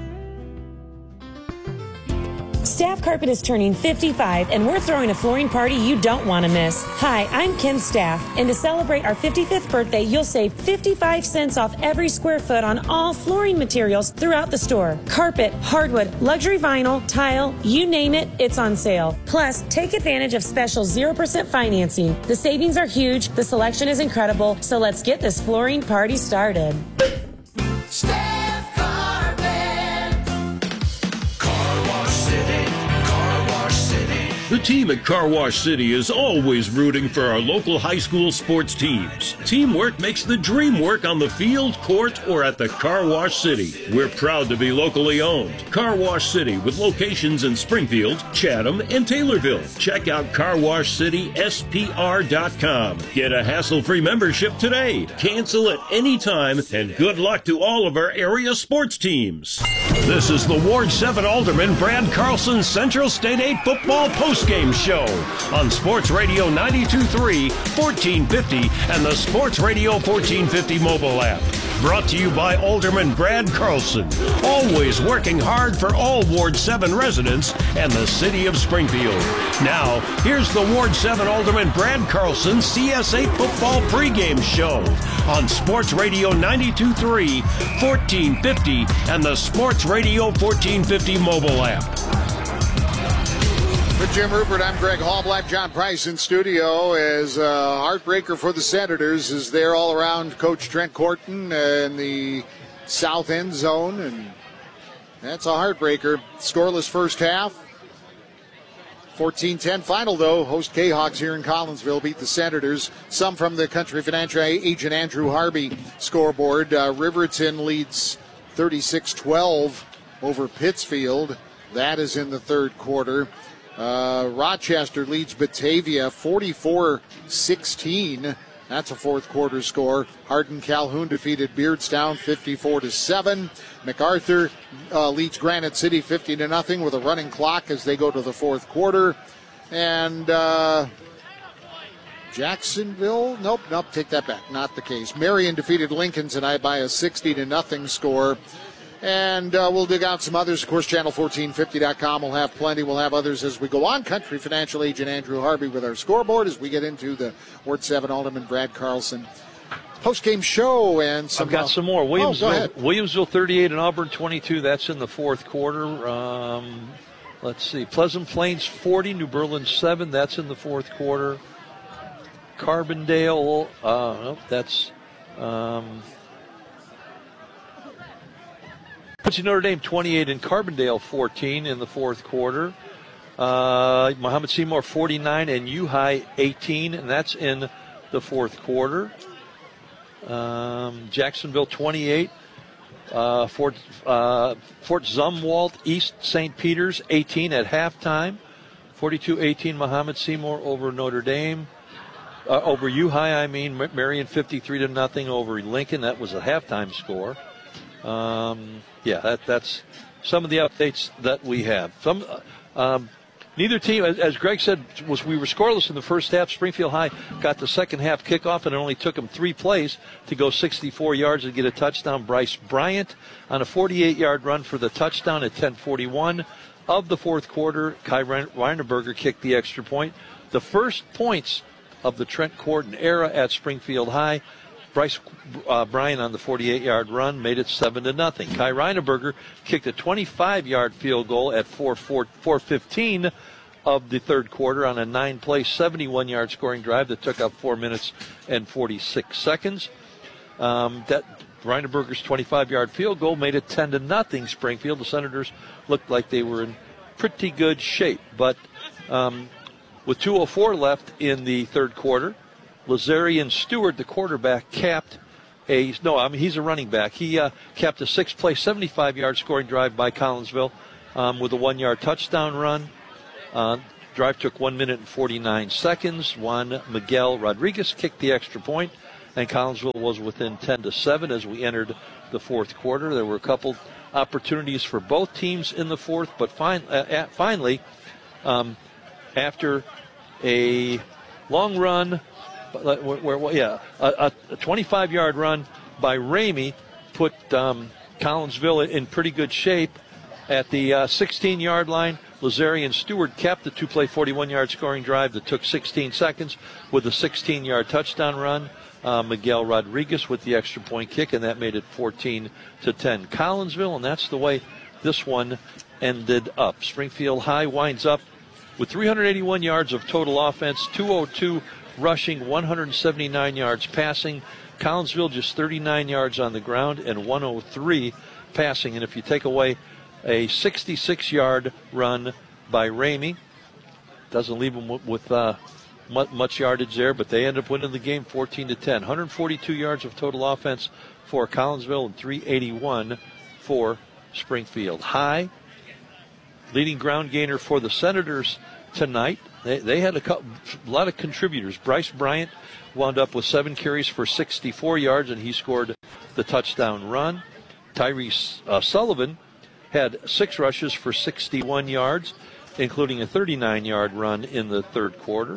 Staff Carpet is turning 55, and we're throwing a flooring party you don't want to miss. Hi, I'm Kim Staff, and to celebrate our 55th birthday, you'll save 55 cents off every square foot on all flooring materials throughout the store. Carpet, hardwood, luxury vinyl, tile, you name it, it's on sale. Plus, take advantage of special 0% financing. The savings are huge, the selection is incredible, so let's get this flooring party started. The team at Car Wash City is always rooting for our local high school sports teams. Teamwork makes the dream work on the field, court, or at the Car Wash City. We're proud to be locally owned. Car Wash City with locations in Springfield, Chatham, and Taylorville. Check out carwashcityspr.com. Get a hassle-free membership today. Cancel at any time, and good luck to all of our area sports teams. This is the Ward 7 Alderman Brad Carlson Central State 8 football postgame show on Sports Radio 92.3, 1450, and the Sports Radio 1450 mobile app. Brought to you by Alderman Brad Carlson, always working hard for all Ward 7 residents and the city of Springfield. Now, here's the Ward 7 Alderman Brad Carlson CS8 football pregame show on Sports Radio 92.3, 1450, and the Sports Radio 1450 mobile app. For Jim Rupert, I'm Greg Hall. Black John Price in studio as heartbreaker for the Senators is there all around Coach Trent Corton in the south end zone, and that's a heartbreaker. Scoreless first half. 14-10 final, though. Host Jayhawks here in Collinsville beat the Senators. Some from the Country Financial agent Andrew Harvey scoreboard. Riverton leads 36-12 over Pittsfield. That is in the third quarter. Rochester leads Batavia 44-16. That's a fourth quarter score. Hardin Calhoun defeated Beardstown 54-7. MacArthur leads Granite City 50-0 with a running clock as they go to the fourth quarter. And Jacksonville, nope, take that back. Not the case. Marion defeated Lincoln tonight by a 60-0 score. And we'll dig out some others. Of course, channel1450.com will have plenty. We'll have others as we go on. Country Financial agent Andrew Harvey with our scoreboard as we get into the Ward 7 Alderman Brad Carlson post-game show. And some, I've got some more. Williamsville 38 and Auburn 22. That's in the fourth quarter. Let's see. Pleasant Plains 40, New Berlin 7. That's in the fourth quarter. Carbondale, that's... Quincy Notre Dame 28 and Carbondale 14 in the fourth quarter. Muhammad Seymour 49 and U-High 18, and that's in the fourth quarter. Jacksonville 28. Fort Zumwalt East St. Peter's 18 at halftime. 42-18 Muhammad Seymour over Notre Dame. Over U-High, Marion 53-0 over Lincoln. That was a halftime score. That's some of the updates that we have. Neither team, as Greg said, we were scoreless in the first half. Springfield High got the second half kickoff, and it only took them 3 plays to go 64 yards and get a touchdown. Bryce Bryant on a 48-yard run for the touchdown at 10:41 of the fourth quarter. Kai Reinerberger kicked the extra point. The first points of the Trent Corton era at Springfield High. Bryce Bryant on the 48-yard run made it 7-0. Kai Reinerberger kicked a 25-yard field goal at 4:15 of the third quarter on a 9-play, 71-yard scoring drive that took up 4 minutes and 46 seconds. That Rheinberger's 25-yard field goal made it 10-0 Springfield. The Senators looked like they were in pretty good shape, but with 2:04 left in the third quarter, Lazarian Stewart, the quarterback, he's a running back. He capped a 6-play, 75-yard scoring drive by Collinsville with a 1-yard touchdown run. Drive took 1 minute and 49 seconds. Juan Miguel Rodriguez kicked the extra point, and Collinsville was within 10-7 as we entered the fourth quarter. There were a couple opportunities for both teams in the fourth, but finally, after a long run, a 25-yard run by Ramey put Collinsville in pretty good shape. At the 16-yard line, Lazarian Stewart capped the 2-play, 41-yard scoring drive that took 16 seconds with a 16-yard touchdown run. Miguel Rodriguez with the extra point kick, and that made it 14-10 Collinsville, and that's the way this one ended up. Springfield High winds up with 381 yards of total offense, 202 rushing, 179 yards passing. Collinsville just 39 yards on the ground and 103 passing. And if you take away a 66-yard run by Ramey, doesn't leave them with much yardage there, but they end up winning the game 14-10. 142 yards of total offense for Collinsville and 381 for Springfield High. Leading ground gainer for the Senators tonight. They had a lot of contributors. Bryce Bryant wound up with 7 carries for 64 yards, and he scored the touchdown run. Tyrese Sullivan had 6 rushes for 61 yards, including a 39-yard run in the third quarter.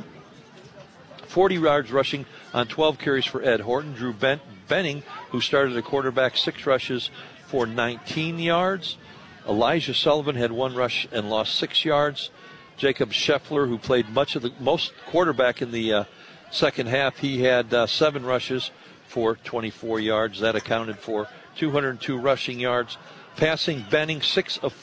40 yards rushing on 12 carries for Ed Horton. Drew Benning, who started at quarterback, 6 rushes for 19 yards. Elijah Sullivan had 1 rush and lost 6 yards. Jacob Scheffler, who played most quarterback in the second half, he had 7 rushes for 24 yards. That accounted for 202 rushing yards. Passing, Benning 6 of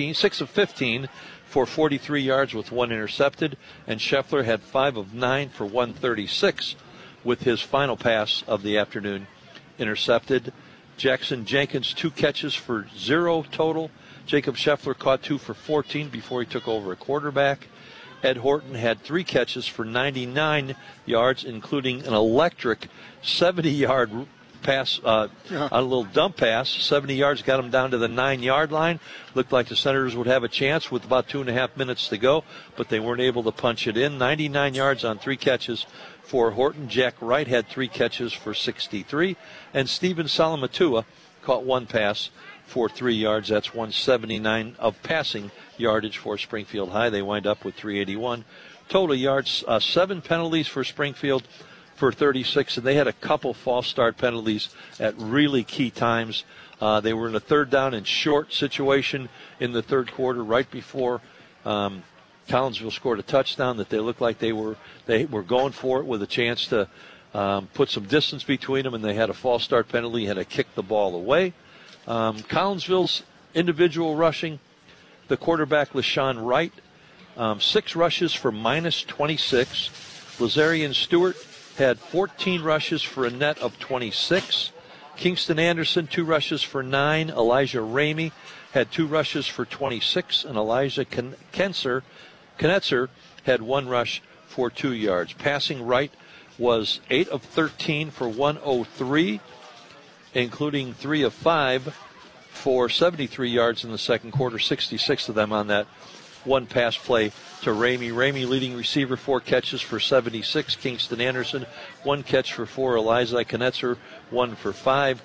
15 for 43 yards with 1 intercepted, and Scheffler had 5 of 9 for 136 with his final pass of the afternoon intercepted. Jackson Jenkins 2 catches for 0 total. Jacob Scheffler caught 2 for 14 before he took over a quarterback. Ed Horton had 3 catches for 99 yards, including an electric 70-yard pass, on a little dump pass. 70 yards got him down to the 9-yard line. Looked like the Senators would have a chance with about 2.5 minutes to go, but they weren't able to punch it in. 99 yards on 3 catches for Horton. Jack Wright had 3 catches for 63, and Steven Salamatua caught 1 pass for 3 yards. That's 179 of passing yardage for Springfield High. They wind up with 381 total yards. 7 penalties for Springfield for 36, and they had a couple false start penalties at really key times. They were in a 3rd down and short situation in the third quarter right before Collinsville scored a touchdown that they looked like they were going for it with a chance to put some distance between them, and they had a false start penalty, had to kick the ball away. Collinsville's individual rushing, the quarterback LaShawn Wright, 6 rushes for minus 26. Lazarian Stewart had 14 rushes for a net of 26. Kingston Anderson, 2 rushes for 9. Elijah Ramey had 2 rushes for 26. And Elijah Knetzer had 1 rush for 2 yards. Passing, Wright was 8 of 13 for 103, including 3 of 5 for 73 yards in the second quarter, 66 of them on that 1 pass play to Ramey. Ramey, leading receiver, 4 catches for 76. Kingston Anderson, 1 catch for 4. Elijah Knetzer, 1 for 5.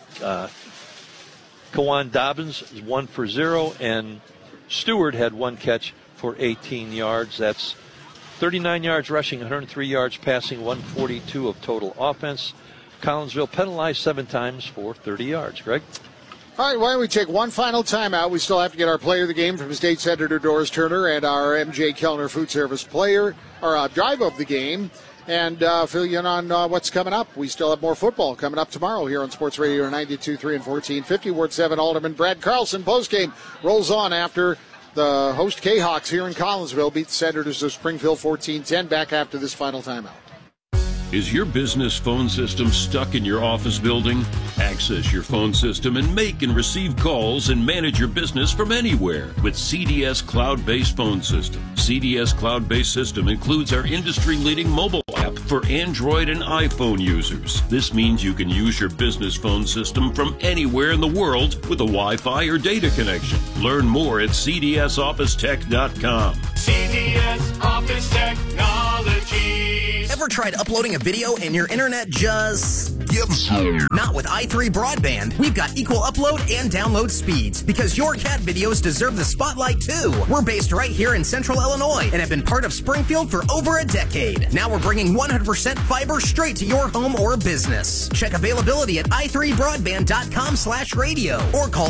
Kawan Dobbins, 1 for 0. And Stewart had 1 catch for 18 yards. That's 39 yards rushing, 103 yards passing, 142 of total offense. Collinsville penalized 7 times for 30 yards. Greg? All right, why don't we take one final timeout? We still have to get our player of the game from State Senator Doris Turner and our MJ Kellner Food Service player, or drive of the game, and fill you in on what's coming up. We still have more football coming up tomorrow here on Sports Radio 92.3 and 1450. Ward 7 Alderman Brad Carlson postgame rolls on after The host K-Hawks here in Collinsville beat the Senators of Springfield 14-10. Back after this final timeout. Is your business phone system stuck in your office building? Access your phone system and make and receive calls and manage your business from anywhere with CDS Cloud-Based Phone System. CDS Cloud-Based System includes our industry-leading mobile app for Android and iPhone users. This means you can use your business phone system from anywhere in the world with a Wi-Fi or data connection. Learn more at cdsofficetech.com. CDS Office Technologies. Ever tried uploading a video and your internet just gives up? Not with i3 Broadband. We've got equal upload and download speeds because your cat videos deserve the spotlight too. We're based right here in Central Illinois and have been part of Springfield for over a decade. Now we're bringing 100% fiber straight to your home or business. Check availability at i3broadband.com/radio or call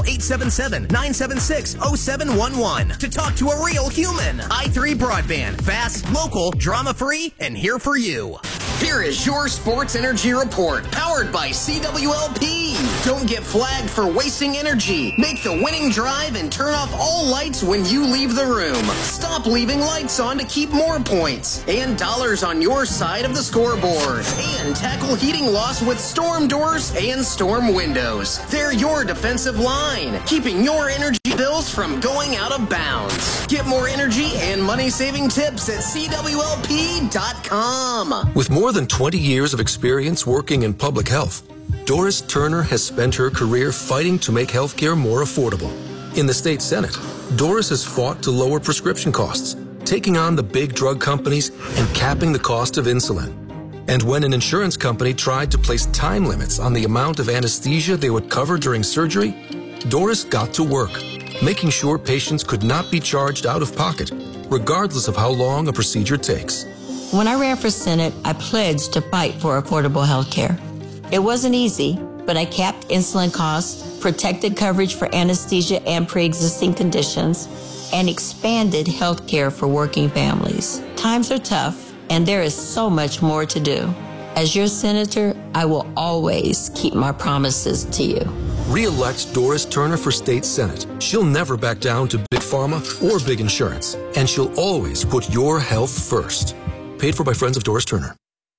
877-976-0711 to talk to a real human. i3 Broadband. Fast, local, drama-free, and here for you. Here is your Sports Energy Report, powered by CWLP. Don't get flagged for wasting energy. Make the winning drive and turn off all lights when you leave the room. Stop leaving lights on to keep more points and dollars on your side of the scoreboard. And tackle heating loss with storm doors and storm windows. They're your defensive line, keeping your energy bills from going out of bounds. Get more energy and money-saving tips at CWLP.com. With more than 20 years of experience working in public health, Doris Turner has spent her career fighting to make healthcare more affordable. In the state Senate, Doris has fought to lower prescription costs, taking on the big drug companies and capping the cost of insulin. And when an insurance company tried to place time limits on the amount of anesthesia they would cover during surgery, Doris got to work, making sure patients could not be charged out of pocket, regardless of how long a procedure takes. When I ran for Senate, I pledged to fight for affordable health care. It wasn't easy, but I capped insulin costs, protected coverage for anesthesia and pre-existing conditions, and expanded health care for working families. Times are tough, and there is so much more to do. As your senator, I will always keep my promises to you. Re-elect Doris Turner for state Senate. She'll never back down to big pharma or big insurance, and she'll always put your health first. Paid for by friends of Doris Turner.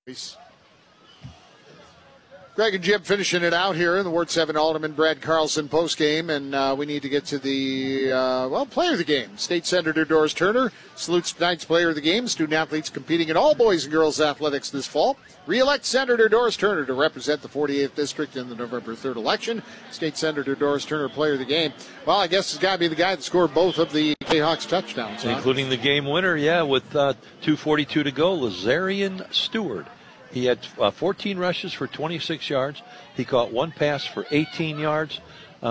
Greg and Jim finishing it out here in the Ward 7 Alderman Brad Carlson postgame, and we need to get to the, player of the game. State Senator Doris Turner salutes tonight's player of the game, student-athletes competing in all boys and girls athletics this fall. Re-elect Senator Doris Turner to represent the 48th District in the November 3rd election. State Senator Doris Turner, player of the game. Well, I guess it's got to be the guy that scored both of the Jayhawks touchdowns. Including the game winner, with 2:42 to go, Lazarian Stewart. He had 14 rushes for 26 yards. He caught one pass for 18 yards.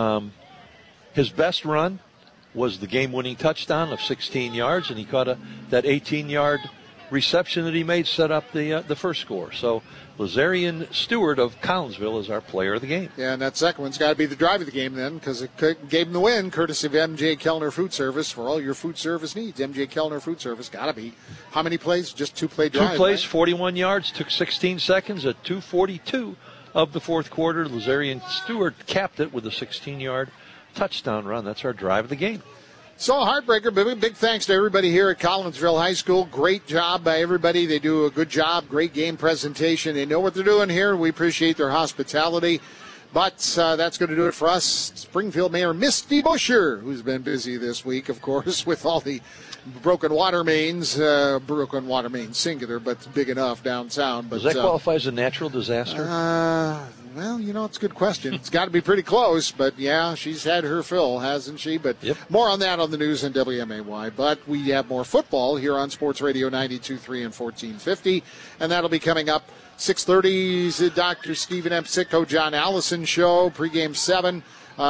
His best run was the game-winning touchdown of 16 yards, and he caught that 18-yard reception that he made set up the first score. So Lazarian Stewart of Collinsville is our player of the game. Yeah, and that second one's got to be the drive of the game then, because it gave him the win, courtesy of MJ Kellner Food Service. For all your food service needs, MJ Kellner Food Service, got to be. How many plays? Just two-play drive. 2 plays, right? 41 yards, took 16 seconds at 2:42 of the fourth quarter. Lazarian Stewart capped it with a 16-yard touchdown run. That's our drive of the game. So, heartbreaker, big thanks to everybody here at Collinsville High School. Great job by everybody. They do a good job, great game presentation. They know what they're doing here. We appreciate their hospitality. But that's going to do it for us. Springfield Mayor Misty Buscher, who's been busy this week, of course, with all the broken water mains singular, but big enough downtown. But, does that qualify as a natural disaster? Well, it's a good question. It's got to be pretty close, but yeah, she's had her fill, hasn't she? But more on that on the news and WMAY. But we have more football here on Sports Radio 92.3 and 1450, and that'll be coming up 6:30 is the Dr. Stephen M. Sicko, John Allison show, pregame 7.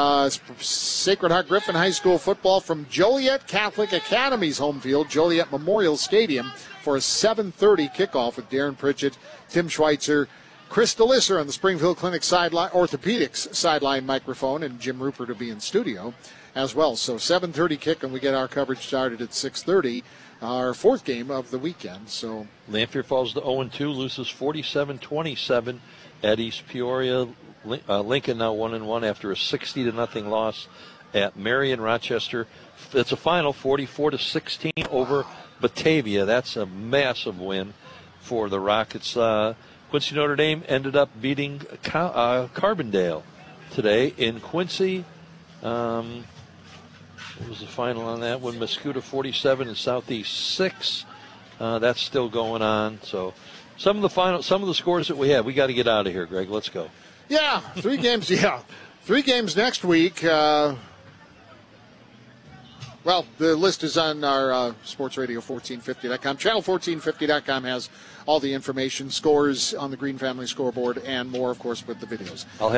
Sacred Heart Griffin High School football from Joliet Catholic Academy's home field, Joliet Memorial Stadium, for a 7:30 kickoff with Darren Pritchett, Tim Schweitzer, Chris DeLisser on the Springfield Clinic sideline, orthopedics sideline microphone, and Jim Rupert will be in studio as well. So 7:30 kick, and we get our coverage started at 6:30, our fourth game of the weekend. So Lanphier falls to 0-2, loses 47-27 at East Peoria. Lincoln now 1-1 after a 60-0 loss at Marion Rochester. It's a final 44-16 over Batavia. That's a massive win for the Rockets. Quincy Notre Dame ended up beating Carbondale today in Quincy. What was the final on that one? Mascoutah 47 and Southeast 6. That's still going on. So some of the scores that we have. We got to get out of here, Greg. Let's go. Yeah, 3 games. Yeah, 3 games next week. Well, the list is on our sportsradio1450.com. Channel1450.com has all the information, scores on the Green Family Scoreboard, and more, of course, with the videos.